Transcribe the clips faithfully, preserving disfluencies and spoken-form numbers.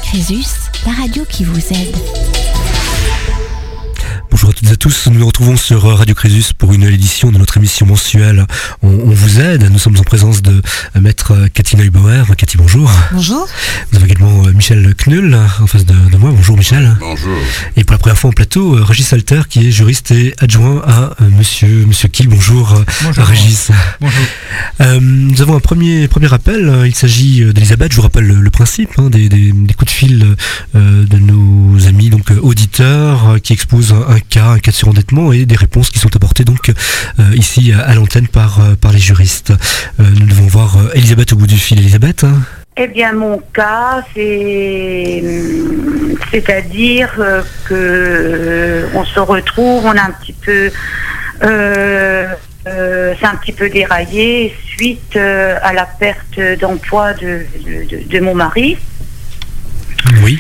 Crésus, la radio qui vous aide. Bonjour à toutes et à tous, nous nous retrouvons sur Radio Crésus pour une nouvelle édition de notre émission mensuelle On, on vous aide. Nous sommes en présence de maître Cathy Neubauer. Cathy, bonjour. Bonjour. Nous avons également Michel Knull en face de, de moi. Bonjour Michel. Bonjour. Et pour la première fois en plateau, Régis Alter qui est juriste et adjoint à Monsieur Monsieur Kiel. Bonjour, bonjour Régis. Bonjour. Euh, nous avons un premier premier appel. Il s'agit d'Elisabeth. Je vous rappelle le, le principe hein, des, des, des coups de fil euh, de nos amis donc auditeurs qui exposent un, un cas, un cas de surendettement et des réponses qui sont apportées donc euh, ici à, à l'antenne par euh, par les juristes. Euh, nous devons voir euh, Elisabeth au bout du fil. Elisabeth. Hein. Eh bien, mon cas, c'est, c'est-à-dire euh, que euh, on se retrouve, on a un petit peu, euh, euh, c'est un petit peu déraillé suite euh, à la perte d'emploi de, de, de, de mon mari. Oui.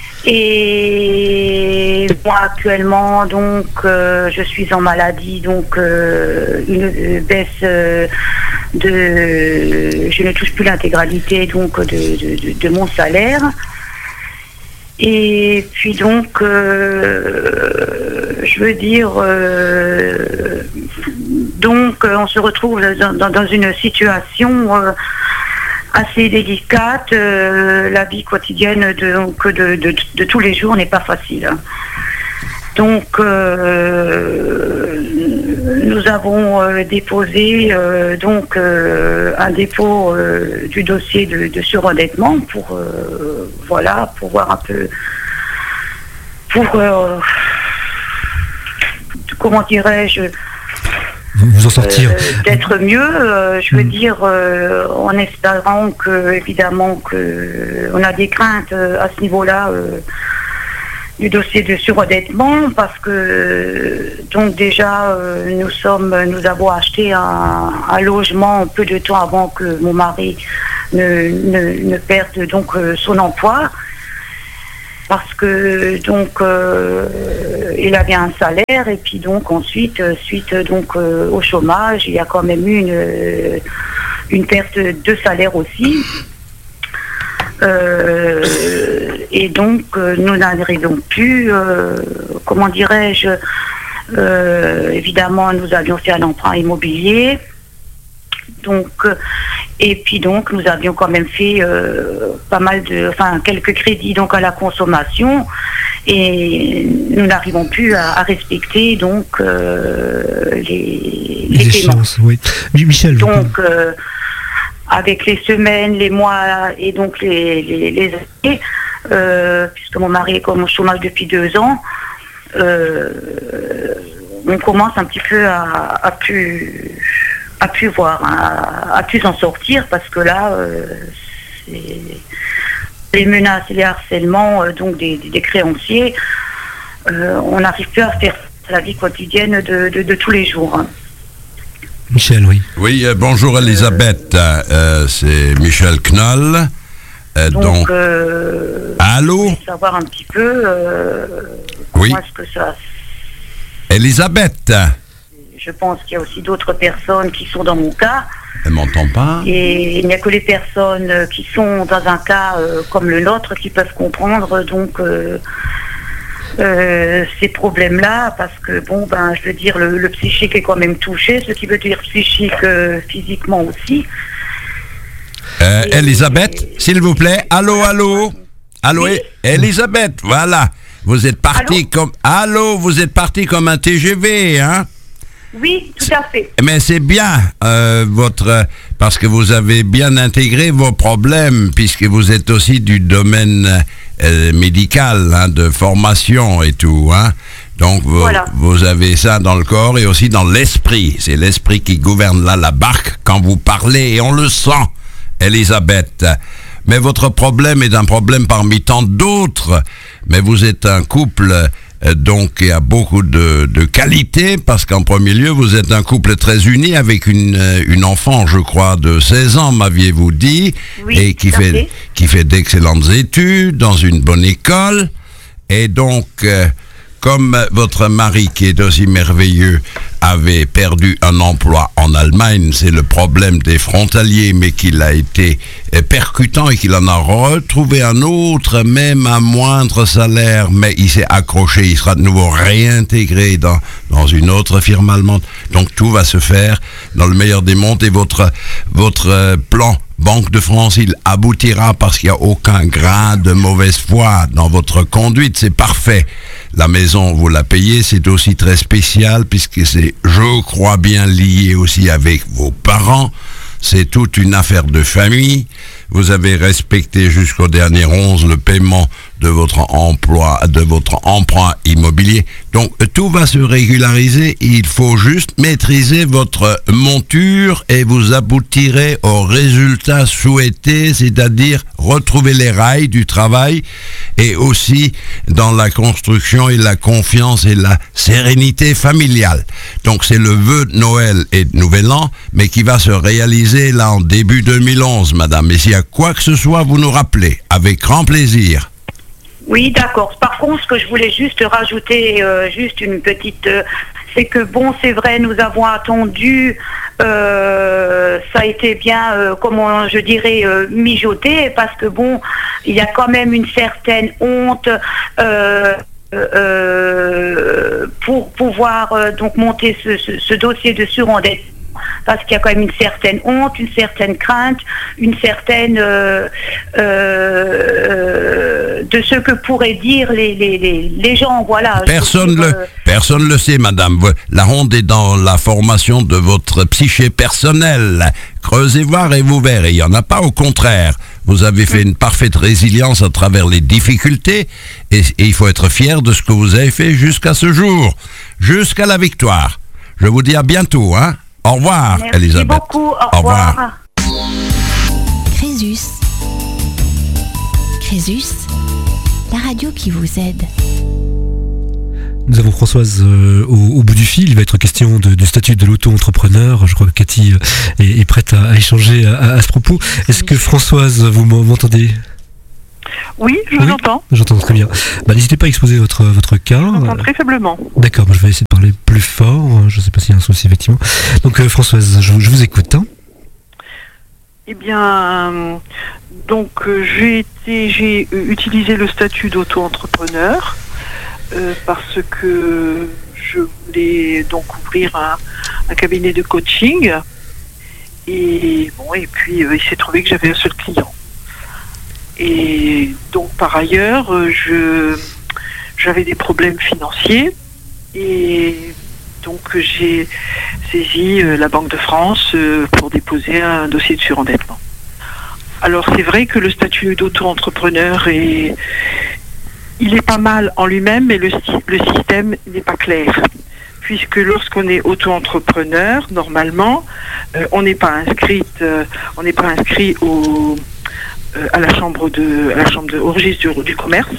Et moi actuellement, donc, euh, je suis en maladie, donc euh, une baisse euh, de, je ne touche plus l'intégralité donc de, de, de, de mon salaire. Et puis donc, euh, je veux dire, euh, donc on se retrouve dans, dans, dans une situation euh, assez délicate. Euh, la vie quotidienne de, donc, de, de, de tous les jours n'est pas facile. Donc, euh, nous avons euh, déposé euh, donc euh, un dépôt euh, du dossier de, de surendettement pour euh, voilà pouvoir un peu pour euh, comment dirais-je vous en sortir euh, d'être mieux, euh, je veux mmh. dire euh, en espérant que évidemment que on a des craintes euh, à ce niveau-là euh, du dossier de surendettement parce que donc déjà euh, nous sommes nous avons acheté un, un logement peu de temps avant que mon mari ne, ne, ne perde donc euh, son emploi. Parce que donc euh, il avait un salaire et puis donc ensuite suite donc euh, au chômage il y a quand même eu une une perte de salaire aussi euh, et donc euh, nous n'arrivons plus euh, comment dirais-je euh, évidemment nous avions fait un emprunt immobilier. Donc, euh, et puis donc, nous avions quand même fait euh, pas mal de, enfin, quelques crédits donc à la consommation, et nous n'arrivons plus à, à respecter donc euh, les, les, les paiements. Oui. Michel. Donc, euh, avec les semaines, les mois et donc les, les, les années, euh, puisque mon mari est comme au chômage depuis deux ans, euh, on commence un petit peu à, à plus à pu voir, à, à pu s'en sortir parce que là, euh, c'est les menaces et les harcèlements euh, donc des, des créanciers, euh, on n'arrive plus à faire la vie quotidienne de, de, de tous les jours. Hein. Michel, oui. Oui, euh, bonjour Elisabeth, euh, euh, c'est Michel Knull. Euh, donc, donc euh, allô. Je voulais savoir un petit peu euh, comment oui. est-ce que ça. Elisabeth. Je pense qu'il y a aussi d'autres personnes qui sont dans mon cas. Elle m'entend pas. Et il n'y a que les personnes qui sont dans un cas euh, comme le nôtre qui peuvent comprendre donc euh, euh, ces problèmes-là, parce que bon ben je veux dire le, le psychique est quand même touché, ce qui veut dire psychique euh, physiquement aussi. Euh, et, Elisabeth, et, s'il vous plaît. Allô, allô. Allô, oui. Elisabeth, voilà. Vous êtes parti comme. Allô, vous êtes parti comme un T G V, hein? Oui, tout à fait. Mais c'est bien, euh, votre, parce que vous avez bien intégré vos problèmes, puisque vous êtes aussi du domaine euh, médical, hein, de formation et tout. Hein. Donc, vous, voilà. vous avez ça dans le corps et aussi dans l'esprit. C'est l'esprit qui gouverne là la barque quand vous parlez, et on le sent, Elisabeth. Mais votre problème est un problème parmi tant d'autres. Mais vous êtes un couple... donc il y a beaucoup de, de qualités, parce qu'en premier lieu, vous êtes un couple très uni avec une, une enfant, je crois, de seize ans, m'aviez-vous dit, oui, et qui fait, fait. qui fait d'excellentes études dans une bonne école. Et donc, euh, comme votre mari, qui est aussi merveilleux, avait perdu un emploi en Allemagne, c'est le problème des frontaliers, mais qu'il a été percutant et qu'il en a retrouvé un autre, même à moindre salaire, mais il s'est accroché, il sera de nouveau réintégré dans, dans une autre firme allemande. Donc tout va se faire dans le meilleur des mondes, et votre, votre plan Banque de France, il aboutira parce qu'il n'y a aucun grain de mauvaise foi dans votre conduite, c'est parfait. La maison, vous la payez, c'est aussi très spécial puisque c'est, je crois bien, lié aussi avec vos parents. C'est toute une affaire de famille. Vous avez respecté jusqu'au dernier onze le paiement de votre emploi, de votre emprunt immobilier. Donc, tout va se régulariser. Il faut juste maîtriser votre monture et vous aboutirez au résultat souhaité, c'est-à-dire retrouver les rails du travail et aussi dans la construction et la confiance et la sérénité familiale. Donc, c'est le vœu de Noël et de Nouvel An, mais qui va se réaliser là en début deux mille onze, madame. Et s'il y a quoi que ce soit, vous nous rappelez, avec grand plaisir. Oui, d'accord. Par contre, ce que je voulais juste rajouter, euh, juste une petite, euh, c'est que bon, c'est vrai, nous avons attendu, euh, ça a été bien, euh, comment je dirais, euh, mijoté, parce que bon, il y a quand même une certaine honte. Euh, euh, pour pouvoir euh, donc monter ce, ce, ce dossier de surendettement. Parce qu'il y a quand même une certaine honte, une certaine crainte, une certaine euh, euh, de ce que pourraient dire les, les, les, les gens, voilà. Personne le, euh... personne le sait, madame. La honte est dans la formation de votre psyché personnelle. Creusez voir et vous verrez. Il n'y en a pas, au contraire. Vous avez fait une parfaite résilience à travers les difficultés et, et il faut être fier de ce que vous avez fait jusqu'à ce jour, jusqu'à la victoire. Je vous dis à bientôt, hein. Au revoir, Merci Elisabeth. beaucoup. Au, Au revoir. revoir. Crésus. Crésus, la radio qui vous aide. Nous avons Françoise euh, au, au bout du fil. Il va être question de, du statut de l'auto-entrepreneur. Je crois que Cathy est, est prête à, à échanger à, à ce propos. Est-ce que Françoise, vous m'entendez ? Oui, je vous oui, entends. J'entends très bien. Bah, n'hésitez pas à exposer votre, votre cas. Je vous entends très faiblement. D'accord, bah, je vais essayer de parler plus fort. Je ne sais pas s'il y a un souci, effectivement. Donc, euh, Françoise, je, je vous écoute. Hein. Eh bien, euh, donc, euh, j'ai, été, j'ai utilisé le statut d'auto-entrepreneur euh, parce que je voulais donc ouvrir un, un cabinet de coaching. Et, bon, et puis, euh, il s'est trouvé que j'avais un seul client. Et donc, par ailleurs, je, j'avais des problèmes financiers et donc j'ai saisi la Banque de France pour déposer un dossier de surendettement. Alors, c'est vrai que le statut d'auto-entrepreneur est, il est pas mal en lui-même, mais le, le système n'est pas clair. Puisque lorsqu'on est auto-entrepreneur, normalement, euh, on n'est pas inscrit, euh, on n'est pas inscrit au Euh, à la chambre de à la chambre de au registre du, du commerce.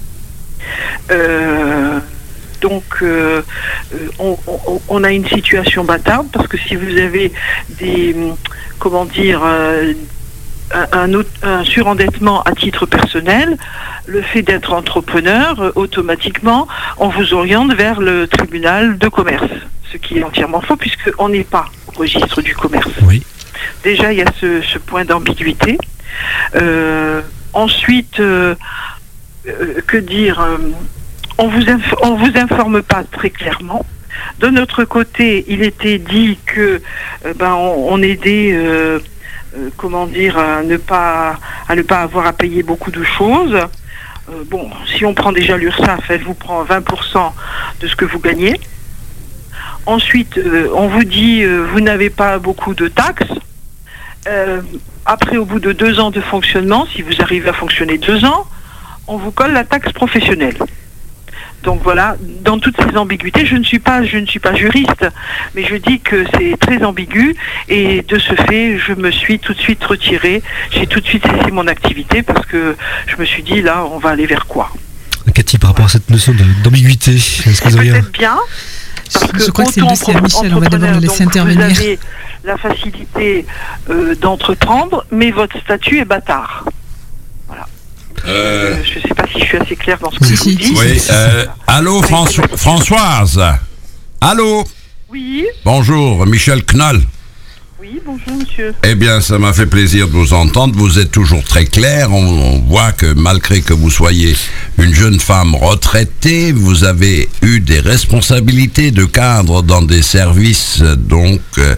Euh, donc euh, on, on, on a une situation bâtarde parce que si vous avez des comment dire euh, un, un, un surendettement à titre personnel, le fait d'être entrepreneur, euh, automatiquement on vous oriente vers le tribunal de commerce, ce qui est entièrement faux puisqu'on n'est pas au registre du commerce. Oui. Déjà il y a ce, ce point d'ambiguïté. Euh, ensuite, euh, euh, que dire euh, on vous inf- on vous informe pas très clairement. De notre côté, il était dit que euh, ben on, on aidait, euh, euh, comment dire, à ne pas à ne pas avoir à payer beaucoup de choses. Euh, bon, si on prend déjà l'URSSAF, elle vous prend vingt pour cent de ce que vous gagnez. Ensuite, euh, on vous dit euh, vous n'avez pas beaucoup de taxes. Euh, après, au bout de deux ans de fonctionnement, si vous arrivez à fonctionner deux ans, on vous colle la taxe professionnelle. Donc voilà, dans toutes ces ambiguïtés, je ne suis pas, je ne suis pas juriste, mais je dis que c'est très ambigu et de ce fait, je me suis tout de suite retirée, j'ai tout de suite cessé mon activité parce que je me suis dit là, on va aller vers quoi ? Cathy, par rapport à cette notion de, d'ambiguïté, est-ce que vous avez... Peut-être bien. Parce je que crois que c'est le dossier à Michel, on va devoir le laisser intervenir. Vous avez la facilité euh, d'entreprendre, mais votre statut est bâtard. Voilà. Euh... Euh, je ne sais pas si je suis assez claire dans ce que Si, je si, vous dis. Oui, euh, allô Franço- Françoise. Allô. Oui, Bonjour, Michel Knoll. oui, bonjour monsieur. Eh bien, ça m'a fait plaisir de vous entendre. Vous êtes toujours très clair. On, on voit que malgré que vous soyez une jeune femme retraitée, vous avez eu des responsabilités de cadre dans des services donc euh,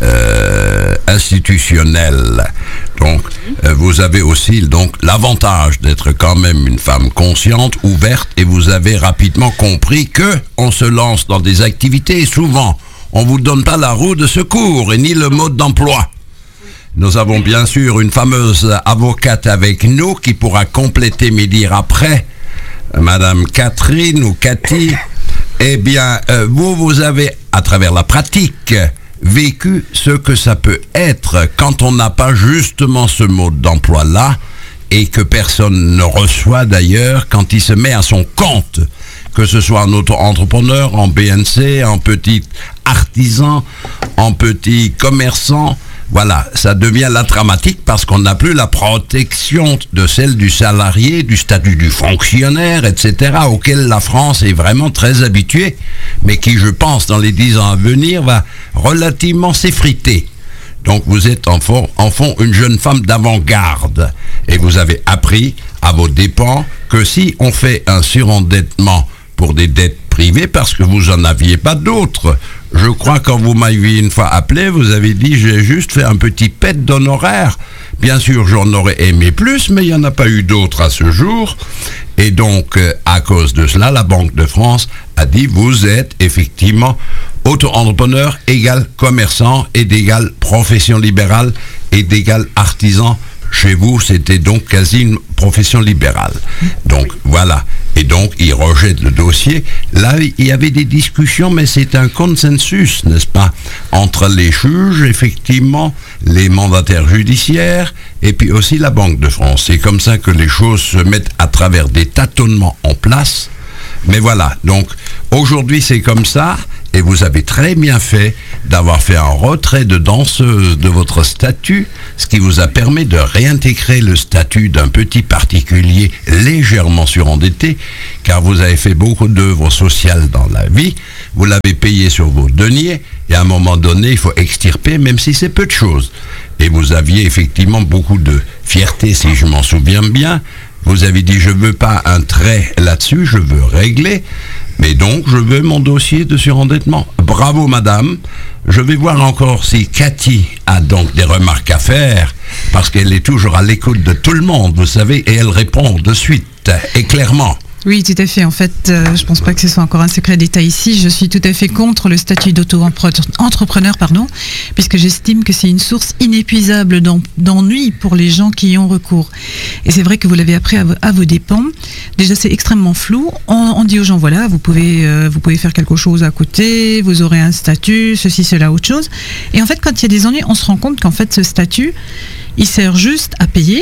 euh, institutionnels. Donc, euh, vous avez aussi donc l'avantage d'être quand même une femme consciente, ouverte, et vous avez rapidement compris que on se lance dans des activités et souvent on vous donne pas la roue de secours et ni le mode d'emploi. Nous avons bien sûr une fameuse avocate avec nous qui pourra compléter mes dires après, Madame Catherine ou Cathy. Eh bien, euh, vous, vous avez, à travers la pratique, vécu ce que ça peut être quand on n'a pas justement ce mode d'emploi-là et que personne ne reçoit d'ailleurs quand il se met à son compte. Que ce soit en auto-entrepreneur, en B N C, en petit artisan, en petit commerçant, voilà, ça devient la dramatique parce qu'on n'a plus la protection de celle du salarié, du statut du fonctionnaire, et cetera, auquel la France est vraiment très habituée, mais qui, je pense, dans les dix ans à venir, va relativement s'effriter. Donc vous êtes en fond, en fond une jeune femme d'avant-garde et vous avez appris à vos dépens que si on fait un surendettement pour des dettes privées, parce que vous n'en aviez pas d'autres. Je crois quand vous m'aviez une fois appelé, vous avez dit j'ai juste fait un petit pet d'honoraires. Bien sûr, j'en aurais aimé plus, mais il n'y en a pas eu d'autres à ce jour. Et donc, euh, à cause de cela, la Banque de France a dit vous êtes effectivement auto-entrepreneur égal commerçant et d'égal profession libérale et d'égal artisan. Chez vous, c'était donc quasi une profession libérale. Donc, voilà. Et donc, il rejette le dossier. Là, il y avait des discussions, mais c'est un consensus, n'est-ce pas, entre les juges, effectivement, les mandataires judiciaires, et puis aussi la Banque de France. C'est comme ça que les choses se mettent à travers des tâtonnements en place. Mais voilà, donc, aujourd'hui, c'est comme ça. Et vous avez très bien fait d'avoir fait un retrait de danseuse de votre statut, ce qui vous a permis de réintégrer le statut d'un petit particulier légèrement surendetté, car vous avez fait beaucoup d'œuvres sociales dans la vie, vous l'avez payé sur vos deniers, et à un moment donné, il faut extirper, même si c'est peu de choses. Et vous aviez effectivement beaucoup de fierté, si je m'en souviens bien. Vous avez dit, je veux pas un trait là-dessus, je veux régler. Mais donc, je veux mon dossier de surendettement. Bravo, madame. Je vais voir encore si Cathy a donc des remarques à faire, parce qu'elle est toujours à l'écoute de tout le monde, vous savez, et elle répond de suite et clairement. Oui, tout à fait. En fait, euh, je pense pas que ce soit encore un secret d'État ici. Je suis tout à fait contre le statut d'auto-entrepreneur, pardon, puisque j'estime que c'est une source inépuisable d'ennui pour les gens qui y ont recours. Et c'est vrai que vous l'avez appris à, à vos dépens. Déjà, c'est extrêmement flou. On, on dit aux gens, voilà, vous pouvez, euh, vous pouvez faire quelque chose à côté, vous aurez un statut, ceci, cela, autre chose. Et en fait, quand il y a des ennuis, on se rend compte qu'en fait, ce statut, il sert juste à payer.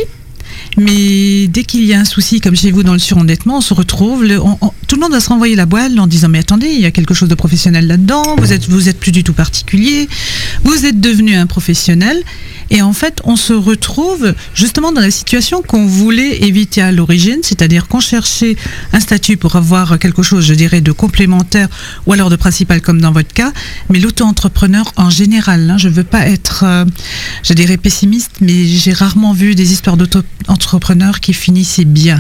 Mais dès qu'il y a un souci, comme chez vous dans le surendettement, on se retrouve, le, on, on, tout le monde va se renvoyer la boîte en disant mais attendez, il y a quelque chose de professionnel là-dedans, vous êtes, vous êtes plus du tout particulier, vous êtes devenu un professionnel. Et en fait, on se retrouve justement dans la situation qu'on voulait éviter à l'origine, c'est-à-dire qu'on cherchait un statut pour avoir quelque chose, je dirais, de complémentaire ou alors de principal comme dans votre cas, mais l'auto-entrepreneur en général, hein, je ne veux pas être, euh, je dirais, pessimiste, mais j'ai rarement vu des histoires d'auto-entrepreneurs qui finissaient bien.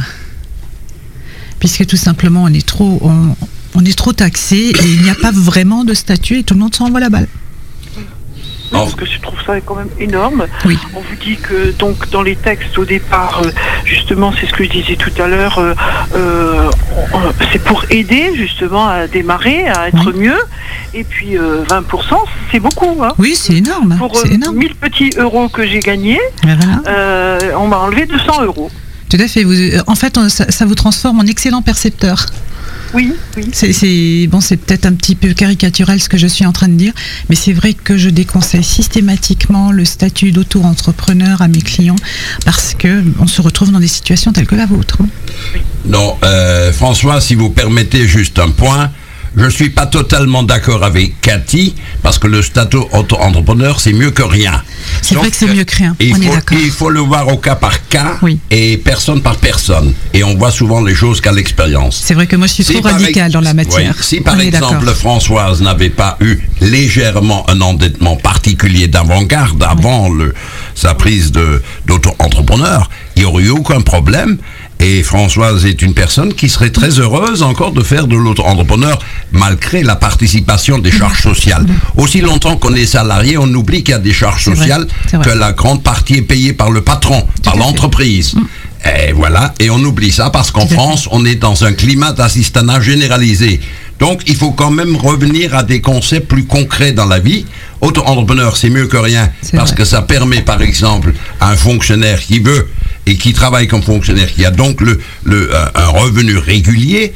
Puisque tout simplement, on est trop, on, on est trop taxé et il n'y a pas vraiment de statut et tout le monde s'envoie la balle. Oui, parce que je trouve ça quand même énorme. Oui. On vous dit que donc dans les textes au départ, euh, justement, c'est ce que je disais tout à l'heure, euh, euh, c'est pour aider justement à démarrer, à être oui. mieux. Et puis euh, vingt pour cent, c'est beaucoup. Hein. Oui, c'est énorme. Pour c'est euh, énorme. mille petits euros que j'ai gagnés, voilà. euh, on m'a enlevé deux cents euros. Tout à fait. Vous, en fait, ça, ça vous transforme en excellent percepteur. Oui, oui. C'est, c'est, bon, c'est peut-être un petit peu caricatural ce que je suis en train de dire, mais c'est vrai que je déconseille systématiquement le statut d'auto-entrepreneur à mes clients parce qu'on se retrouve dans des situations telles que la vôtre. Non, euh, François, si vous permettez juste un point, je suis pas totalement d'accord avec Cathy, parce que le statut auto-entrepreneur, c'est mieux que rien. C'est Donc, vrai que c'est mieux que rien, il on faut, est d'accord. Il faut le voir au cas par cas, Oui. et personne par personne. Et on voit souvent les choses qu'à l'expérience. C'est vrai que moi je suis Si trop par radicale ex- dans la matière. oui, si par On est exemple d'accord. Françoise n'avait pas eu légèrement un endettement particulier d'avant-garde avant le, sa prise de, d'auto-entrepreneur, il n'y aurait eu aucun problème. Et Françoise est une personne qui serait très heureuse encore de faire de l'auto-entrepreneur malgré la participation des charges sociales. Aussi longtemps qu'on est salarié, on oublie qu'il y a des charges C'est vrai, sociales, c'est vrai. que la grande partie est payée par le patron, par à fait. l'entreprise. Et voilà, et on oublie ça parce qu'en Tout à fait. France, on est dans un climat d'assistanat généralisé. Donc, il faut quand même revenir à des concepts plus concrets dans la vie. Auto-entrepreneur, c'est mieux que rien C'est parce vrai. que ça permet, par exemple, à un fonctionnaire qui veut et qui travaille comme fonctionnaire, qui a donc le, le, un, un revenu régulier,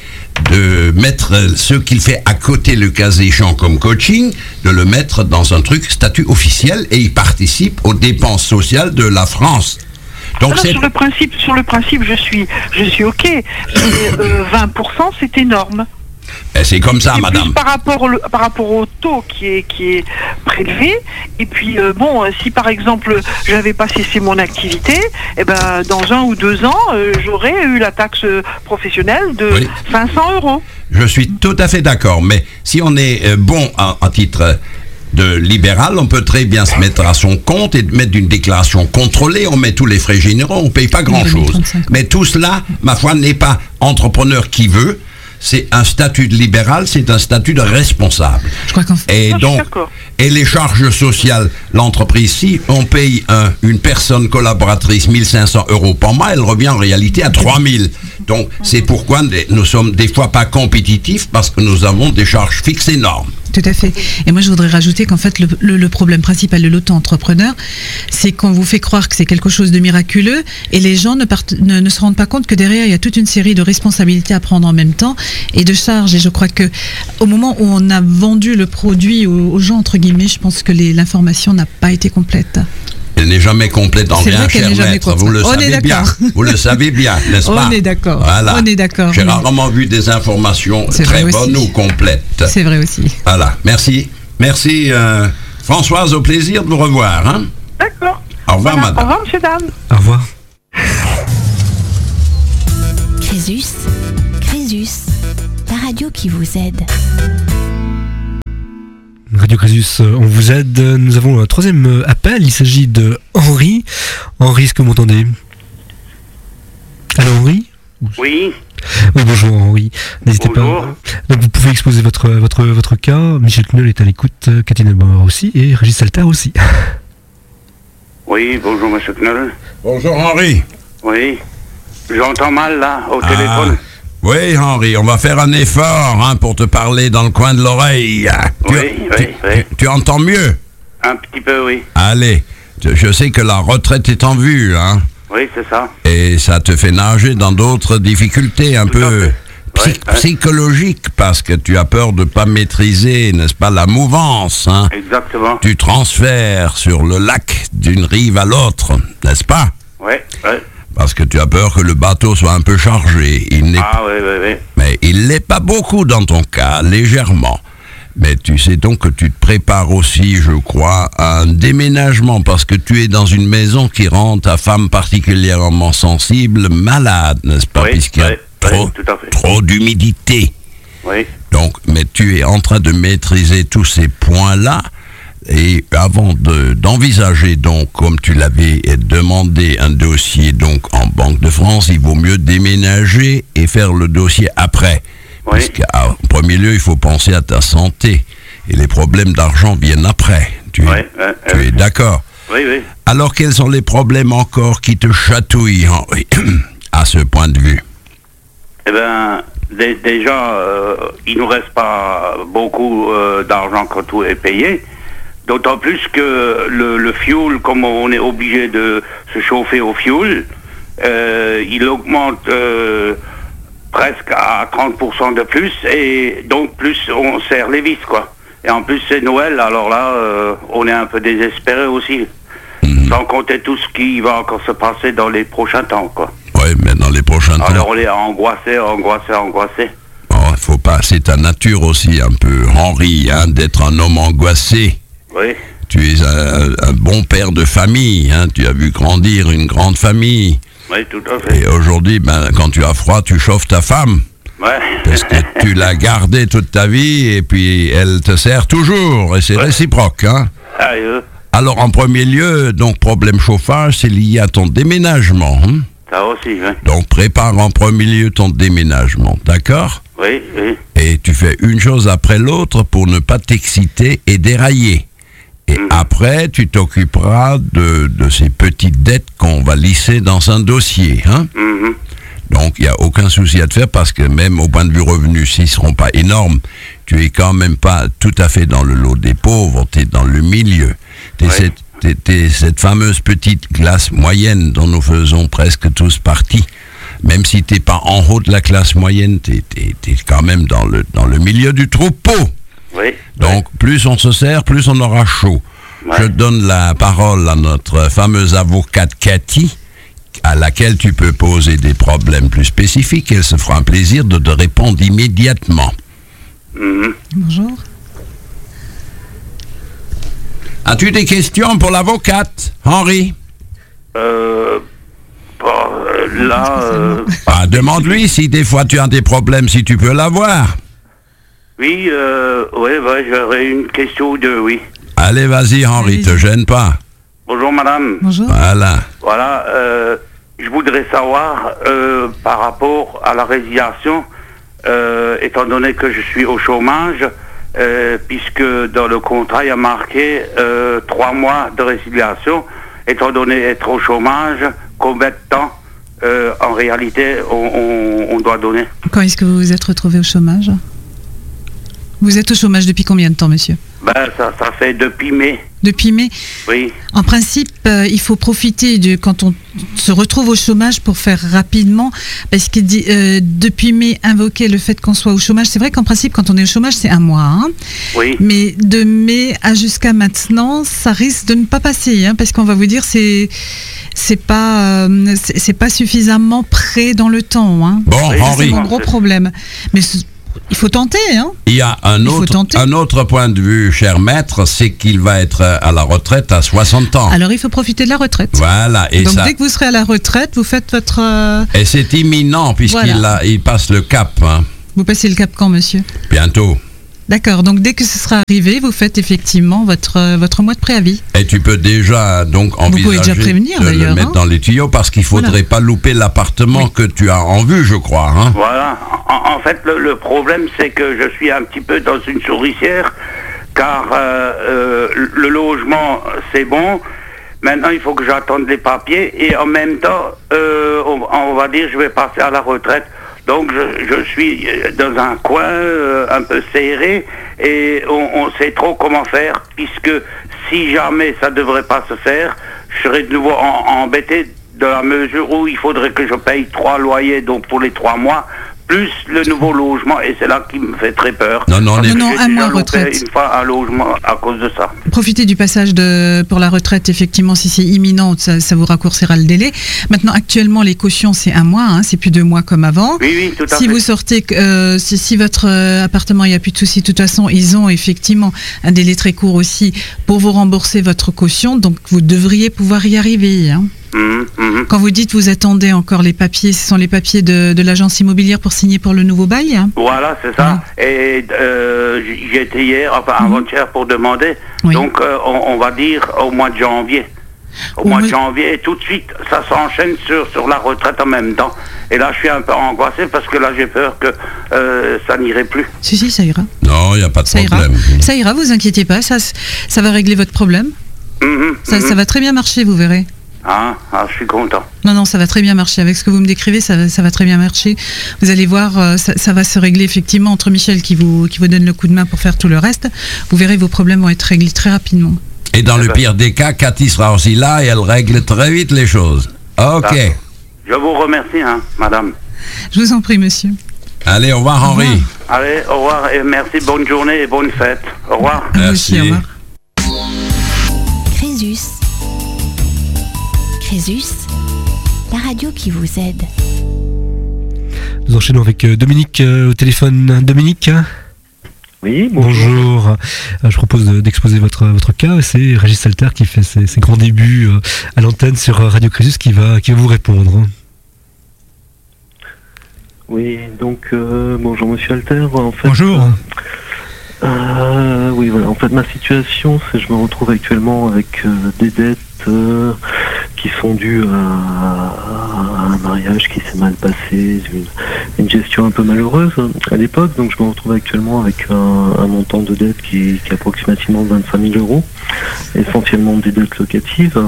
de mettre ce qu'il fait à côté, le cas échéant comme coaching, de le mettre dans un truc statut officiel et il participe aux dépenses sociales de la France. Donc Alors, c'est sur le principe, sur le principe, je suis, je suis ok. Mais, euh, vingt pour cent, c'est énorme. eh, c'est comme ça, Et madame. puis, par rapport, au- par rapport au taux qui est, qui est prélevé, et puis euh, bon, euh, si par exemple j'avais pas cessé mon activité, eh ben dans un ou deux ans, euh, j'aurais eu la taxe professionnelle de Oui. cinq cents euros. Je suis tout à fait d'accord, mais si on est euh, bon à, à titre de libéral, on peut très bien se mettre à son compte et mettre une déclaration contrôlée, on met tous les frais généraux, on paye pas grand-chose. trente-cinq. Mais tout cela, ma foi, n'est pas entrepreneur qui veut, c'est un statut de libéral, c'est un statut de responsable. Je crois qu'en fait, Et Non, je suis donc, d'accord. et les charges sociales, l'entreprise, si on paye un- une personne collaboratrice mille cinq cents euros par mois, elle revient en réalité à trois mille. Donc, c'est pourquoi des- nous sommes des fois pas compétitifs parce que nous avons des charges fixes énormes. tout à fait. Et moi, je voudrais rajouter qu'en fait, le, le- le problème principal de l'auto-entrepreneur, c'est qu'on vous fait croire que c'est quelque chose de miraculeux et les gens ne, partent- ne, ne se rendent pas compte que derrière, il y a toute une série de responsabilités à prendre en même temps et de charges. Et je crois que au moment où on a vendu le produit aux, aux gens, entre guillemets, je pense que les- l'information n'a pas été complète. Elle n'est jamais complète en C'est rien, vrai qu'elle cher n'est jamais maître. complète. Vous le On est savez bien. d'accord. Vous le savez bien, n'est-ce On pas? est d'accord. Voilà. On est d'accord. J'ai Mais- rarement vu des informations C'est très vrai bonnes aussi. ou complètes. C'est vrai aussi. Voilà. Merci. Merci, euh, Françoise. Au plaisir de vous revoir. Hein? D'accord. Au revoir, Voilà. Au madame. revoir, monsieur, dame. Au revoir. Crésus, Crésus, la radio qui vous aide. Radio Crésus, euh, on vous aide. Nous avons un troisième euh, appel. Il s'agit de Henri. Henri, est-ce que vous m'entendez? Allô, Henri? Oui, Oui, bonjour Henri. N'hésitez Bonjour. pas. Donc vous pouvez exposer votre votre votre cas. Michel Knoll est à l'écoute, euh, Cathy Nebauer aussi et Régis Salter aussi. oui, bonjour Monsieur Knoll. Bonjour, Henri. Oui, j'entends mal là, au téléphone. Ah, oui, Henri, on va faire un effort hein, pour te parler dans le coin de l'oreille. Tu- Oui, tu, oui, oui. tu- tu entends mieux? Un petit peu, oui. Allez, je je sais que la retraite est en vue, hein, Oui, c'est ça. et ça te fait nager dans d'autres difficultés un Tout à peu fait. psy- Ouais, ouais. psychologiques, parce que tu as peur de pas maîtriser, n'est-ce pas, la mouvance, hein. Exactement. Tu transfères sur le lac d'une rive à l'autre, n'est-ce pas? Oui, oui. Parce que tu as peur que le bateau soit un peu chargé. Il n'est Ah, oui, oui, oui. Mais il l'est pas beaucoup dans ton cas, légèrement. Mais tu sais donc que tu te prépares aussi, je crois, à un déménagement parce que tu es dans une maison qui rend ta femme particulièrement sensible, malade, n'est-ce pas? Oui, Puisqu'il y a oui, trop, oui, tout à fait. trop d'humidité. Oui, Donc, mais tu es en train de maîtriser tous ces points-là. Et avant de- d'envisager donc, comme tu l'avais demandé, un dossier donc en Banque de France, il vaut mieux déménager et faire le dossier après. Oui. Parce qu'en premier lieu, il faut penser à ta santé. Et les problèmes d'argent viennent après. Tu, oui, es- oui, tu oui. es d'accord? oui, oui. Alors, quels sont les problèmes encore qui te chatouillent, Henri, à ce point de vue? Eh bien, dé- déjà, euh, il nous reste pas beaucoup euh, d'argent quand tout est payé. D'autant plus que le, le fuel, comme on est obligé de se chauffer au fuel, euh, il augmente euh, presque à trente pour cent de plus, et donc plus on serre les vis, quoi. Et en plus c'est Noël, alors là, euh, on est un peu désespéré aussi. Sans compter tout ce qui va encore se passer dans les prochains temps, quoi. Oui, mais dans les prochains temps. Alors on est angoissé, angoissé, angoissé. Oh, bon, faut pas, c'est ta nature aussi un peu, Henri, hein, d'être un homme angoissé. Oui. Tu es un, un bon père de famille, hein, tu as vu grandir une grande famille. Oui, tout à fait. Et aujourd'hui, ben, quand tu as froid, tu chauffes ta femme. Ouais. Parce que tu l'as gardée toute ta vie et puis elle te sert toujours. Et c'est Ouais. réciproque. Hein. Sérieux. Alors, en premier lieu, donc, problème chauffage, c'est lié à ton déménagement. Hein. Ça aussi, oui. Donc, prépare en premier lieu ton déménagement. D'accord? Oui, oui. Et tu fais une chose après l'autre pour ne pas t'exciter et dérailler. Et Mhm. après, tu t'occuperas de, de ces petites dettes qu'on va lisser dans un dossier. Hein. Mhm. Donc, il n'y a aucun souci à te faire parce que même au point de vue revenu, s'ils ne seront pas énormes, tu es quand même pas tout à fait dans le lot des pauvres, tu es dans le milieu. Tu es Ouais. cette, t'es- t'es cette fameuse petite classe moyenne dont nous faisons presque tous partie. Même si tu n'es pas en haut de la classe moyenne, tu es quand même dans le, dans le milieu du troupeau. Oui. Donc, plus on se sert, plus on aura chaud. Ouais. Je donne la parole à notre fameuse avocate Cathy, à laquelle tu peux poser des problèmes plus spécifiques. Elle se fera un plaisir de te répondre immédiatement. Mhm. Bonjour. As-tu des questions pour l'avocate, Henri? Euh, bon, euh, là, euh, Ah, demande-lui si des fois tu as des problèmes, si tu peux l'avoir. oui, euh, oui, ouais, j'aurais une question ou deux, oui. Allez, vas-y, Henri, Allez-y. te gêne pas. Bonjour, madame. Bonjour. Voilà. Voilà, euh, je voudrais savoir, euh, par rapport à la résiliation, euh, étant donné que je suis au chômage, euh, puisque dans le contrat, il y a marqué euh, trois mois de résiliation, étant donné être au chômage, combien de temps, euh, en réalité, on, on- on doit donner? Quand est-ce que vous vous êtes retrouvé au chômage? Vous êtes au chômage depuis combien de temps, monsieur? Ben, ça, ça fait depuis mai, Depuis mai. oui. En principe, euh, il faut profiter de quand on se retrouve au chômage pour faire rapidement, parce que di- euh, depuis mai, invoquer le fait qu'on soit au chômage, c'est vrai qu'en principe, quand on est au chômage, c'est un mois. Hein, Oui, mais de mai à jusqu'à maintenant, ça risque de ne pas passer, hein, parce qu'on va vous dire c'est c'est pas euh, c'est c'est pas suffisamment près dans le temps. Hein. Bon, Oui, C'est Henri, mon gros problème. Mais ce- il faut tenter, hein. il y a un Il faut autre, tenter. un autre point de vue, cher maître, c'est qu'il va être à la retraite à soixante ans. Alors il faut profiter de la retraite. Voilà, et Donc ça... dès que vous serez à la retraite, vous faites votre euh, Et c'est imminent puisqu'il Voilà. a- il passe le cap, hein, vous passez le cap quand, monsieur? bientôt. D'accord, donc dès que ce sera arrivé, vous faites effectivement votre, euh, votre mois de préavis. Et tu peux déjà donc envisager pouvez déjà prévenir, de le d'ailleurs, mettre hein. dans les tuyaux parce qu'il faudrait Voilà. pas louper l'appartement Oui. que tu as en vue, je crois. Hein. voilà. En, en fait, le, le problème, c'est que je suis un petit peu dans une souricière, car euh, euh, le logement, c'est bon. Maintenant, il faut que j'attende les papiers et en même temps, euh, on, on va dire, je vais passer à la retraite. Donc, je, je suis dans un coin euh, un peu serré et on, on sait trop comment faire, puisque si jamais ça ne devrait pas se faire, je serai de nouveau en- embêté de la mesure où il faudrait que je paye trois loyers donc pour les trois mois, plus le nouveau logement, et c'est là qui me fait très peur. Non, non, Parce on est- que Non, non, j'ai un déjà mois loupé retraite. une fois un logement à cause de ça. Profitez du passage de, pour la retraite, effectivement, si c'est imminent, ça, ça vous raccourcira le délai. Maintenant, actuellement, les cautions, c'est un mois, hein, c'est plus deux mois comme avant. Oui, oui, tout à Si fait. vous sortez, euh, si, si votre euh, appartement, il n'y a plus de soucis, de toute façon, ils ont effectivement un délai très court aussi pour vous rembourser votre caution, donc vous devriez pouvoir y arriver. Hein. Mhm, mhm. Quand vous dites vous attendez encore les papiers, ce sont les papiers de, de l'agence immobilière pour signer pour le nouveau bail, hein. Voilà, c'est ça. Et euh, j'y étais hier, enfin Mhm. avant-hier pour demander. Oui. Donc, euh, on, on va dire au moie de janvier. Au Au mois de mois- janvier, et tout de suite, ça s'enchaîne sur, sur la retraite en même temps. Et là, je suis un peu angoissé parce que là, j'ai peur que euh, ça n'irait plus. Si, si, ça ira. Non, il n'y a pas de Ça ira. problème. Ça ira, vous inquiétez pas, ça, ça va régler votre problème. Mhm, Ça, mhm. ça va très bien marcher, vous verrez. Ah, ah, je suis content. Non, non, ça va très bien marcher. Avec ce que vous me décrivez, ça, va- ça va très bien marcher. Vous allez voir, euh, ça, ça va se régler effectivement entre Michel qui vous, qui vous donne le coup de main pour faire tout le reste. Vous verrez, vos problèmes vont être réglés très rapidement. Et dans Eh le ben. pire des cas, Cathy sera aussi là et elle règle très vite les choses. Ok. D'accord. Je vous remercie, hein, madame. Je vous en prie, monsieur. Allez, au revoir, Henri. revoir. Allez, au revoir et merci, bonne journée et bonne fête. Au revoir. À vous Merci. aussi, au revoir. Crésus. Crésus, la radio qui vous aide. Nous enchaînons avec euh, Dominique euh, au téléphone. Dominique. Oui, bonjour. Bonjour. Euh, je propose de- d'exposer votre votre cas. C'est Régis Salter qui fait ses, ses grands débuts euh, à l'antenne sur euh, Radio Crésus qui va qui va vous répondre. Oui, donc euh, bonjour Monsieur Alter. En fait, Bonjour. euh, euh, oui, voilà. En fait, ma situation, c'est que je me retrouve actuellement avec euh, des dettes euh, qui sont dues à, à un mariage qui s'est mal passé, une, une gestion un peu malheureuse à l'époque. Donc, je me retrouve actuellement avec un, un montant de dette qui, qui est approximativement vingt-cinq mille euros, essentiellement des dettes locatives.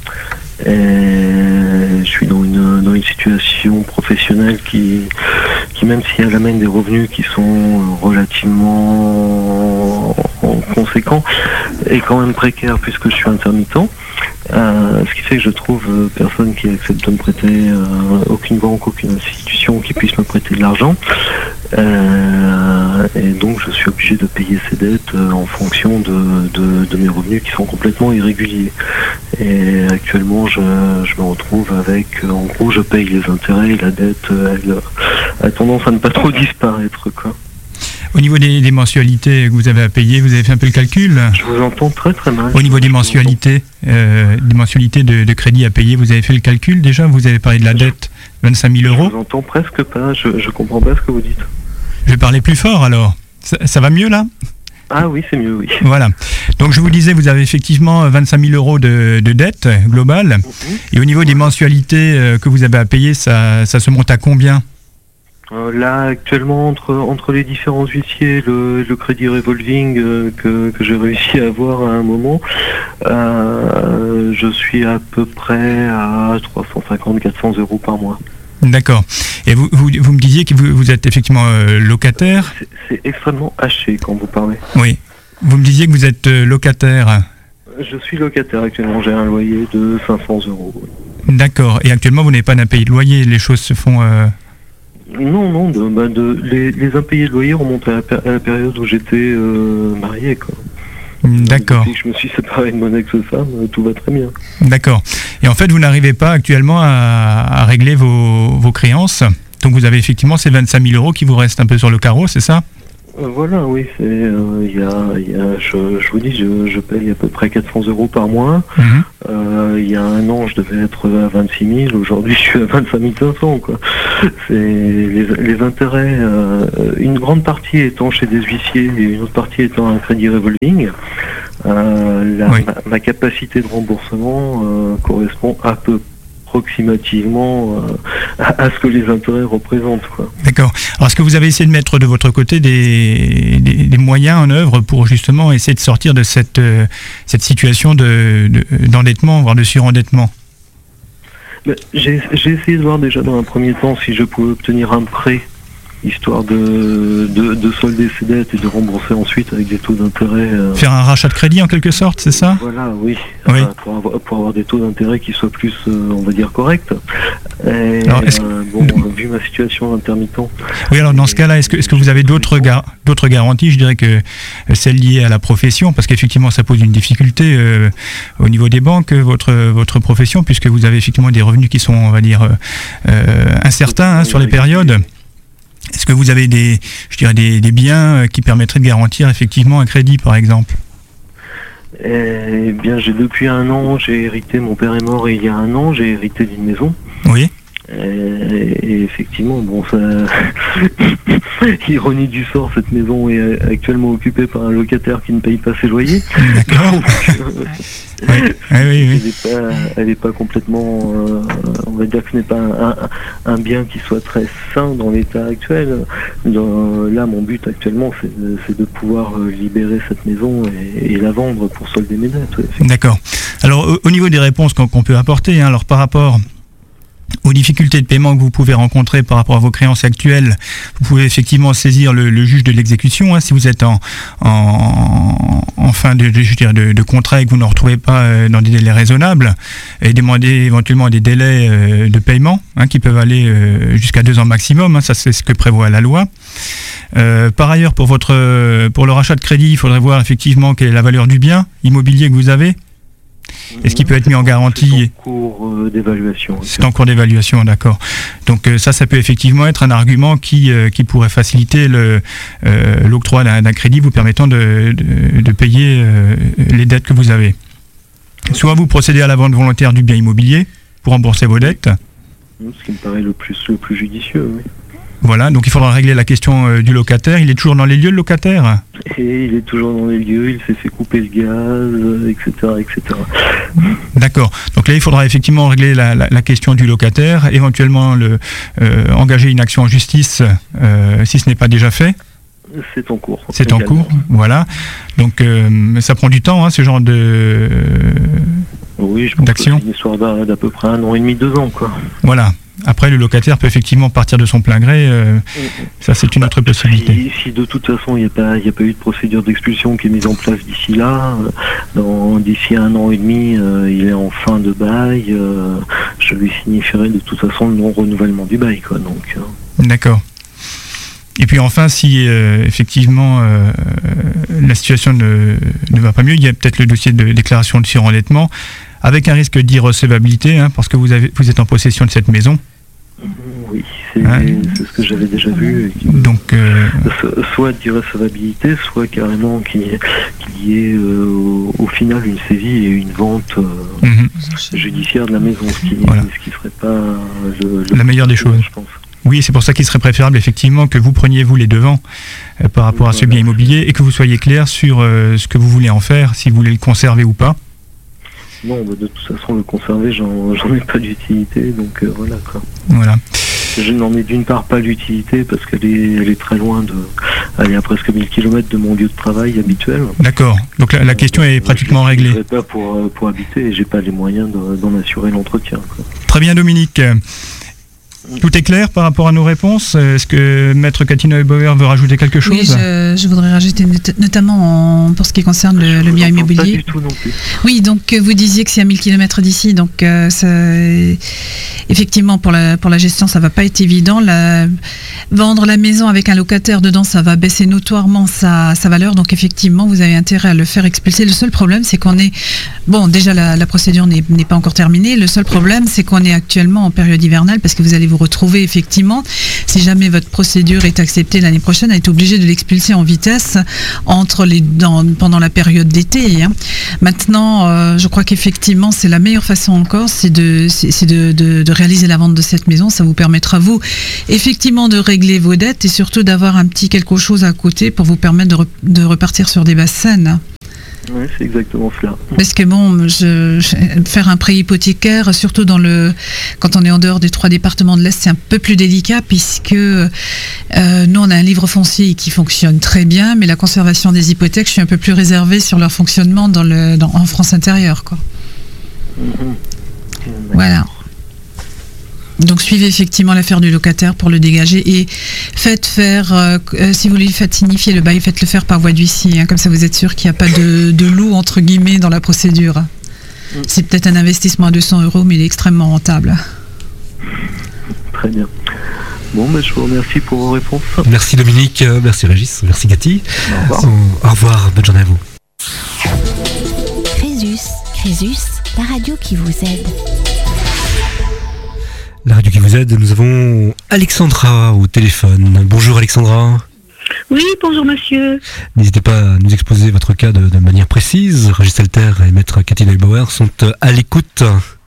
Et je suis dans une, dans une situation professionnelle qui, qui, même si elle amène des revenus qui sont relativement conséquents, est quand même précaire puisque je suis intermittent. Euh, ce qui fait que je trouve euh, personne qui accepte de me prêter, euh, aucune banque, aucune institution qui puisse me prêter de l'argent. Euh, et donc je suis obligé de payer ces dettes euh, en fonction de, de, de mes revenus qui sont complètement irréguliers. Et actuellement je, je me retrouve avec, euh, en gros je paye les intérêts et la dette euh, elle a tendance à ne pas trop disparaître, quoi. Au niveau des, des mensualités que vous avez à payer, vous avez fait un peu le calcul? Je vous entends très très mal. Au niveau des mensualités, euh, des mensualités de, de crédit à payer, vous avez fait le calcul déjà? Vous avez parlé de la dette, vingt-cinq mille euros. Je vous entends presque pas, je, je comprends pas ce que vous dites. Je vais parler plus fort alors. Ça, ça va mieux là? Ah oui, c'est mieux, oui. Voilà. Donc je vous disais, vous avez effectivement vingt-cinq mille euros de, de dette globale. Mm-hmm. Et au niveau des mensualités euh, que vous avez à payer, ça, ça se monte à combien? Euh, là, actuellement, entre, entre les différents huissiers, le, le crédit revolving euh, que, que j'ai réussi à avoir à un moment, euh, je suis à peu près à trois cent cinquante à quatre cents euros par mois. D'accord. Et vous, vous, vous me disiez que vous, vous êtes effectivement euh, locataire. C'est, c'est extrêmement haché quand vous parlez. Oui. Vous me disiez que vous êtes euh, locataire. Je suis locataire actuellement, j'ai un loyer de cinq cents euros. D'accord. Et actuellement, vous n'avez pas d'impayé de loyer. Les choses se font... Euh... Non, non, de, bah de, les, les impayés de loyer remontent à la, à la période où j'étais euh, marié, quoi. D'accord. Depuis que je me suis séparé de mon ex-femme, tout va très bien. D'accord. Et en fait, vous n'arrivez pas actuellement à, à régler vos, vos créances. Donc vous avez effectivement ces vingt-cinq mille euros qui vous restent un peu sur le carreau, c'est ça? Euh, voilà, oui, c'est, euh, y a, y a, je, je vous dis, je, je paye à peu près quatre cents euros par mois. Mmh. Euh, il y a un an, je devais être à vingt-six mille. Aujourd'hui, je suis à vingt-cinq mille cinq cents, quoi. C'est les, les intérêts, euh, une grande partie étant chez des huissiers et une autre partie étant un crédit revolving. Euh, la, oui. ma, ma capacité de remboursement euh, correspond à peu approximativement euh, à, à ce que les intérêts représentent, quoi. D'accord. Alors, est-ce que vous avez essayé de mettre de votre côté des, des, des moyens en œuvre pour justement essayer de sortir de cette, euh, cette situation de, de, d'endettement, voire de surendettement? Mais j'ai, j'ai essayé de voir déjà dans un premier temps si je pouvais obtenir un prêt, histoire de, de, de solder ses dettes et de rembourser ensuite avec des taux d'intérêt. Euh... Faire un rachat de crédit en quelque sorte, c'est ça? Voilà, oui. oui. Euh, pour, avoir, pour avoir des taux d'intérêt qui soient plus, euh, on va dire, corrects. Et, alors, est-ce euh, bon, euh, vu ma situation d'intermittent. Oui, alors dans ce cas-là, est-ce que, est-ce que vous avez d'autres, gar- d'autres garanties? Je dirais que celles liées à la profession, parce qu'effectivement ça pose une difficulté euh, au niveau des banques, votre, votre profession, puisque vous avez effectivement des revenus qui sont, on va dire, euh, incertains hein, sur les périodes. Est-ce que vous avez des, je dirais, des, des biens qui permettraient de garantir effectivement un crédit, par exemple? Eh bien, j'ai depuis un an, j'ai hérité, mon père est mort et il y a un an, j'ai hérité d'une maison. Oui. Et, et effectivement, bon, ça, ironie du sort, cette maison est actuellement occupée par un locataire qui ne paye pas ses loyers. D'accord. Donc, euh, oui. Oui, oui, oui. Elle n'est pas, elle est pas complètement, euh, on va dire que ce n'est pas un, un, un bien qui soit très sain dans l'état actuel. Dans, là, mon but actuellement, c'est, c'est de pouvoir libérer cette maison et, et la vendre pour solder mes dettes. Ouais, d'accord. Alors, au, au niveau des réponses qu'on, qu'on peut apporter, hein, alors par rapport aux difficultés de paiement que vous pouvez rencontrer par rapport à vos créances actuelles, vous pouvez effectivement saisir le, le juge de l'exécution hein, si vous êtes en, en, en fin de, de, je veux dire, de, de contrat et que vous ne retrouvez pas euh, dans des délais raisonnables, et demander éventuellement des délais euh, de paiement hein, qui peuvent aller euh, jusqu'à deux ans maximum, hein, ça c'est ce que prévoit la loi. Euh, par ailleurs, pour, votre, pour le rachat de crédit, il faudrait voir effectivement quelle est la valeur du bien immobilier que vous avez. Est-ce qu'il peut être mis en garantie? C'est en cours euh, d'évaluation. C'est en cours d'évaluation, d'accord. Donc euh, ça, ça peut effectivement être un argument qui, euh, qui pourrait faciliter le, euh, l'octroi d'un, d'un crédit vous permettant de, de, de payer euh, les dettes que vous avez. Soit vous procédez à la vente volontaire du bien immobilier pour rembourser vos dettes. Ce qui me paraît le plus, le plus judicieux, oui. Voilà, donc il faudra régler la question euh, du locataire. Il est toujours dans les lieux, le locataire? Et il est toujours dans les lieux, il s'est fait couper le gaz, euh, et cetera, et cetera. D'accord. Donc là, il faudra effectivement régler la, la, la question du locataire, éventuellement le, euh, engager une action en justice euh, si ce n'est pas déjà fait. C'est en cours. C'est également. En cours, voilà. Donc euh, ça prend du temps, hein, ce genre de oui, je pense d'action. Que c'est une histoire d'à, d'à peu près un an et demi, deux ans, quoi. Voilà. Après, le locataire peut effectivement partir de son plein gré. Euh, ça, c'est une autre possibilité. Si, si de toute façon, il n'y a pas, il n'y a pas eu de procédure d'expulsion qui est mise en place d'ici là, euh, dans, d'ici un an et demi, euh, il est en fin de bail. Euh, je lui signifierai de toute façon le non-renouvellement du bail, quoi. Donc. Euh. D'accord. Et puis enfin, si euh, effectivement euh, la situation ne, ne va pas mieux, il y a peut-être le dossier de déclaration de surendettement, avec un risque d'irrecevabilité, hein, parce que vous, avez, vous êtes en possession de cette maison. Oui, c'est, hein c'est ce que j'avais déjà vu. Donc, euh... soit d'irrecevabilité, soit carrément qu'il y ait, qu'il y ait euh, au, au final une saisie et une vente euh, mm-hmm. judiciaire de la maison, ce qui, voilà. ce qui serait pas le, le la meilleure des choses, je pense. Oui, c'est pour ça qu'il serait préférable effectivement que vous preniez vous les devants euh, par rapport voilà. à ce bien immobilier et que vous soyez clair sur euh, ce que vous voulez en faire, si vous voulez le conserver ou pas. Non, bah de toute façon, le conserver, j'en, j'en ai pas d'utilité, donc euh, voilà quoi. Voilà. Je n'en ai d'une part pas l'utilité parce qu'elle est, elle est très loin de, elle est à presque mille kilomètres de mon lieu de travail habituel. D'accord. Donc la, la question est pratiquement je réglée. Je ne pas pour, pour habiter et j'ai pas les moyens de, d'en assurer l'entretien, quoi. Très bien, Dominique. Tout est clair par rapport à nos réponses. Est-ce que Maître Catino-Bauer veut rajouter quelque chose? Oui, je, je voudrais rajouter not- notamment en, pour ce qui concerne le, le bien immobilier. Pas du tout non plus. Oui, donc vous disiez que c'est à mille kilomètres d'ici, donc euh, ça, effectivement pour la, pour la gestion ça va pas être évident. La, vendre la maison avec un locataire dedans, ça va baisser notoirement sa, sa valeur, donc effectivement vous avez intérêt à le faire expulser. Le seul problème c'est qu'on est, bon déjà la, la procédure n'est, n'est pas encore terminée, le seul problème c'est qu'on est actuellement en période hivernale parce que vous allez vous retrouver effectivement, si jamais votre procédure est acceptée l'année prochaine, à être obligé de l'expulser en vitesse entre les, dans, pendant la période d'été. Hein. Maintenant, euh, je crois qu'effectivement, c'est la meilleure façon encore, c'est, de, c'est, c'est de, de, de réaliser la vente de cette maison. Ça vous permettra, vous, effectivement, de régler vos dettes et surtout d'avoir un petit quelque chose à côté pour vous permettre de, re, de repartir sur des basses scènes. Oui, c'est exactement cela. Parce que bon, je, je, faire un prêt hypothécaire, surtout dans le, quand on est en dehors des trois départements de l'Est, c'est un peu plus délicat puisque euh, nous, on a un livre foncier qui fonctionne très bien, mais la conservation des hypothèques, je suis un peu plus réservée sur leur fonctionnement dans le, dans, en France intérieure, quoi. Mmh. Voilà. Donc suivez effectivement l'affaire du locataire pour le dégager et faites faire, euh, si vous voulez, faites signifier le bail, faites-le faire par voie d'huissier, hein, comme ça vous êtes sûr qu'il n'y a pas de, de loup entre guillemets dans la procédure. Mm. C'est peut-être un investissement à deux cents euros, mais il est extrêmement rentable. Très bien. Bon, ben, je vous remercie pour vos réponses. Merci Dominique, merci Régis, merci Cathy. Au revoir. Au revoir, bonne journée à vous. Crésus, Crésus, la radio qui vous aide. La radio qui vous aide, nous avons Alexandra au téléphone. Bonjour Alexandra. Oui, bonjour monsieur. N'hésitez pas à nous exposer votre cas de, de manière précise. Régis Alter et Maître Cathy Neubauer sont à l'écoute.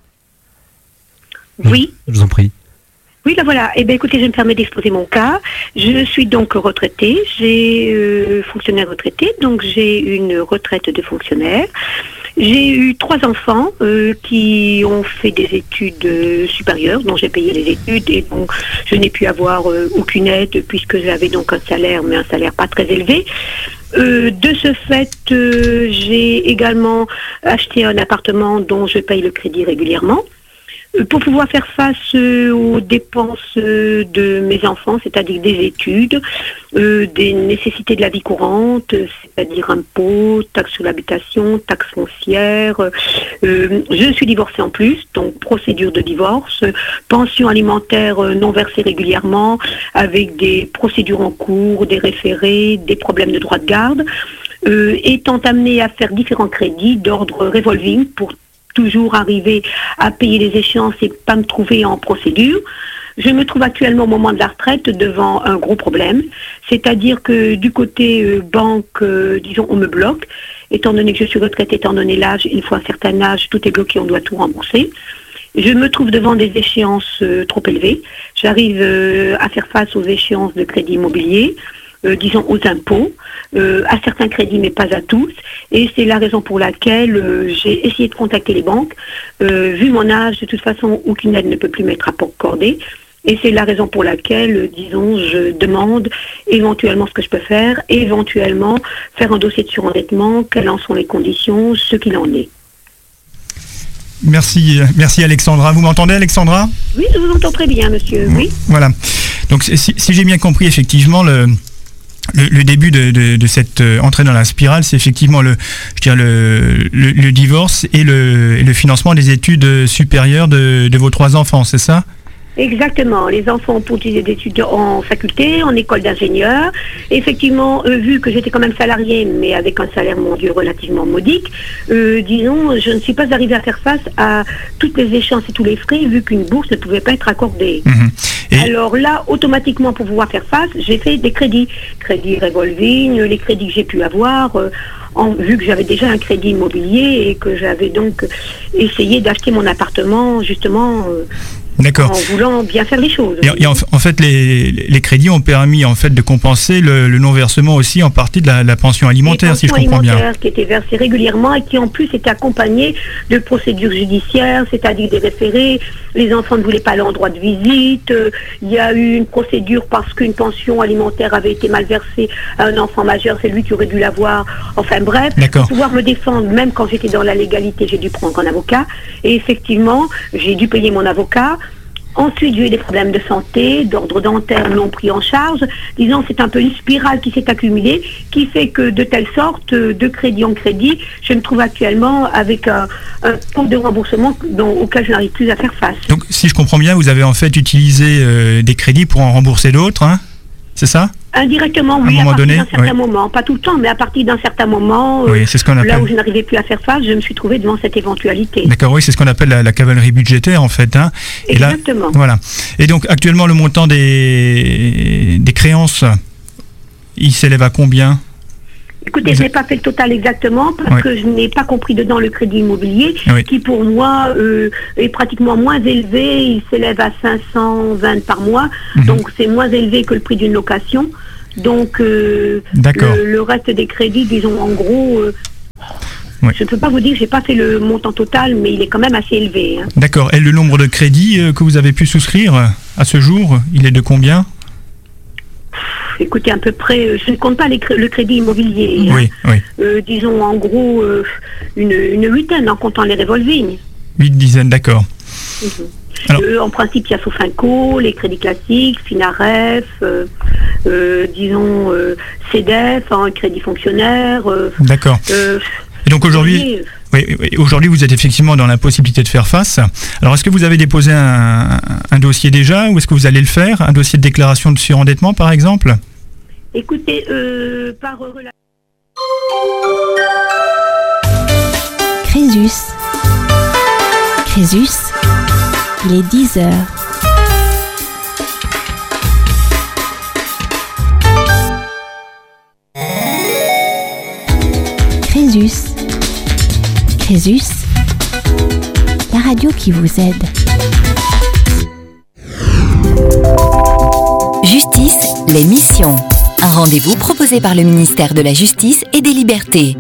Oui. Je vous en prie. Oui, là voilà. Eh bien, écoutez, je me permets d'exposer mon cas. Je suis donc retraitée. J'ai euh, fonctionnaire retraité, donc j'ai une retraite de fonctionnaire. J'ai eu trois enfants euh, qui ont fait des études euh, supérieures, dont j'ai payé les études et donc je n'ai pu avoir euh, aucune aide puisque j'avais donc un salaire, mais un salaire pas très élevé. Euh, de ce fait, euh, j'ai également acheté un appartement dont je paye le crédit régulièrement. Pour pouvoir faire face euh, aux dépenses euh, de mes enfants, c'est-à-dire des études, euh, des nécessités de la vie courante, c'est-à-dire impôts, taxes sur l'habitation, taxes foncières. Euh, je suis divorcée en plus, donc procédure de divorce, pension alimentaire euh, non versée régulièrement, avec des procédures en cours, des référés, des problèmes de droit de garde, euh, étant amenée à faire différents crédits d'ordre revolving pour toujours arriver à payer les échéances et pas me trouver en procédure. Je me trouve actuellement au moment de la retraite devant un gros problème, c'est-à-dire que du côté euh, banque, euh, disons, on me bloque, étant donné que je suis retraitée, étant donné l'âge, il faut un certain âge, tout est bloqué, on doit tout rembourser. Je me trouve devant des échéances euh, trop élevées. J'arrive euh, à faire face aux échéances de crédit immobilier, euh, disons aux impôts, euh, à certains crédits, mais pas à tous. Et c'est la raison pour laquelle euh, j'ai essayé de contacter les banques. Euh, vu mon âge, de toute façon, aucune aide ne peut plus m'être accordée. Et c'est la raison pour laquelle, disons, je demande éventuellement ce que je peux faire, et éventuellement faire un dossier de surendettement, quelles en sont les conditions, ce qu'il en est. Merci, merci Alexandra. Vous m'entendez, Alexandra ? Oui, je vous entends très bien, monsieur. Oui. Voilà. Donc, si, si j'ai bien compris, effectivement, le... Le, le début de, de, de cette euh, entrée dans la spirale, c'est effectivement le, je dirais le, le, le divorce et le, et le financement des études supérieures de, de vos trois enfants, c'est ça ? Exactement. Les enfants ont poursuivi des études en faculté, en école d'ingénieur. Effectivement, euh, vu que j'étais quand même salariée, mais avec un salaire, mon Dieu, relativement modique, euh, disons, je ne suis pas arrivée à faire face à toutes les échéances et tous les frais, vu qu'une bourse ne pouvait pas être accordée. Mmh. Et... Alors là, automatiquement, pour pouvoir faire face, j'ai fait des crédits. Crédits revolving, les crédits que j'ai pu avoir... Euh, En, vu que j'avais déjà un crédit immobilier et que j'avais donc essayé d'acheter mon appartement justement euh, D'accord. en voulant bien faire les choses. Et, et en, en fait, les, les crédits ont permis en fait de compenser le, le non-versement aussi en partie de la, la pension alimentaire, si je comprends bien. Alimentaire qui était versée régulièrement et qui en plus était accompagnée de procédures judiciaires, c'est-à-dire des référés. Les enfants ne voulaient pas aller en droit de visite. Il y a eu une procédure parce qu'une pension alimentaire avait été mal versée à un enfant majeur, c'est lui qui aurait dû l'avoir. Enfin bref, pour pouvoir me défendre, même quand j'étais dans la légalité, j'ai dû prendre un avocat. Et effectivement, j'ai dû payer mon avocat. Ensuite, j'ai eu des problèmes de santé, d'ordre dentaire non pris en charge. Disons, c'est un peu une spirale qui s'est accumulée, qui fait que de telle sorte, de crédit en crédit, je me trouve actuellement avec un, un compte de remboursement dont, auquel je n'arrive plus à faire face. Donc, si je comprends bien, vous avez en fait utilisé euh, des crédits pour en rembourser d'autres, hein ? C'est ça ? Indirectement, oui, à, à partir donné, d'un certain oui. moment. Pas tout le temps, mais à partir d'un certain moment, oui, c'est ce qu'on appelle... là où je n'arrivais plus à faire face, je me suis trouvée devant cette éventualité. D'accord, oui, c'est ce qu'on appelle la, la cavalerie budgétaire, en fait. Hein. Et exactement. Là, voilà. Et donc, actuellement, le montant des, des créances, il s'élève à combien ? Écoutez, je n'ai pas fait le total exactement parce oui. que je n'ai pas compris dedans le crédit immobilier oui. qui pour moi euh, est pratiquement moins élevé. Il s'élève à cinq cent vingt par mois, mmh. donc c'est moins élevé que le prix d'une location. Donc euh, le, le reste des crédits, disons en gros, euh, oui. je ne peux pas vous dire que je n'ai pas fait le montant total, mais il est quand même assez élevé. Hein. D'accord. Et le nombre de crédits euh, que vous avez pu souscrire à ce jour, il est de combien ? Écoutez, à peu près, je ne compte pas les, le crédit immobilier. Oui, hein. oui. Euh, disons en gros euh, une, une huitaine en comptant les revolving. Huit dizaines, d'accord. Mm-hmm. Alors... Euh, en principe, il y a Sofinco, les crédits classiques, Finaref, euh, euh, disons euh, C D F, hein, crédit fonctionnaire. Euh, d'accord. Euh, Et donc aujourd'hui... Oui, oui, aujourd'hui, vous êtes effectivement dans l'impossibilité de faire face. Alors, est-ce que vous avez déposé un, un dossier déjà ou est-ce que vous allez le faire ? Un dossier de déclaration de surendettement, par exemple ? Écoutez, euh, par... Crésus. Crésus, il est dix heures. Crésus. Crésus, la radio qui vous aide. Justice, l'émission. Un rendez-vous proposé par le ministère de la Justice et des Libertés.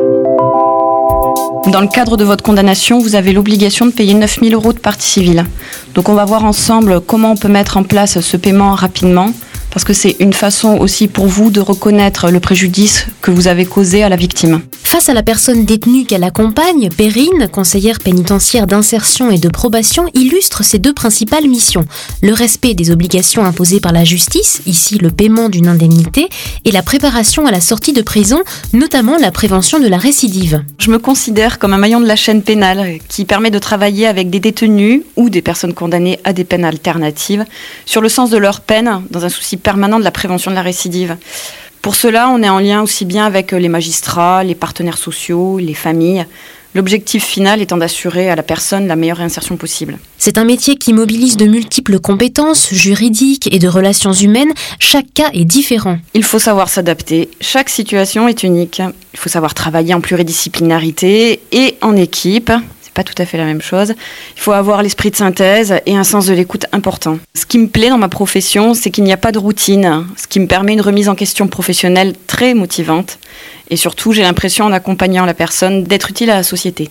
Dans le cadre de votre condamnation, vous avez l'obligation de payer neuf mille euros de partie civile. Donc on va voir ensemble comment on peut mettre en place ce paiement rapidement, parce que c'est une façon aussi pour vous de reconnaître le préjudice que vous avez causé à la victime. Face à la personne détenue qu'elle accompagne, Perrine, conseillère pénitentiaire d'insertion et de probation, illustre ses deux principales missions. Le respect des obligations imposées par la justice, ici le paiement d'une indemnité, et la préparation à la sortie de prison, notamment la prévention de la récidive. Je me considère comme un maillon de la chaîne pénale qui permet de travailler avec des détenus ou des personnes condamnées à des peines alternatives sur le sens de leur peine dans un souci permanent de la prévention de la récidive. Pour cela, on est en lien aussi bien avec les magistrats, les partenaires sociaux, les familles. L'objectif final étant d'assurer à la personne la meilleure réinsertion possible. C'est un métier qui mobilise de multiples compétences juridiques et de relations humaines. Chaque cas est différent. Il faut savoir s'adapter. Chaque situation est unique. Il faut savoir travailler en pluridisciplinarité et en équipe. Pas tout à fait la même chose. Il faut avoir l'esprit de synthèse et un sens de l'écoute important. Ce qui me plaît dans ma profession, c'est qu'il n'y a pas de routine, ce qui me permet une remise en question professionnelle très motivante. Et surtout, j'ai l'impression, en accompagnant la personne, d'être utile à la société.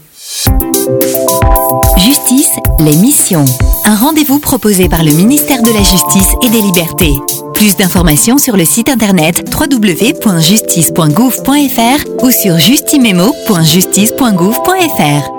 Justice, l'émission. Un rendez-vous proposé par le ministère de la Justice et des Libertés. Plus d'informations sur le site internet w w w point justice point gouv point f r ou sur justimemo point justice point gouv point f r.